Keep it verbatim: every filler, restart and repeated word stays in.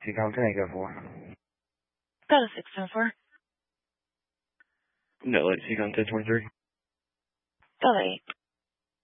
T C O M ten eight go for. Delta six ten four. No, like T C O M ten twenty-three. Delta eight.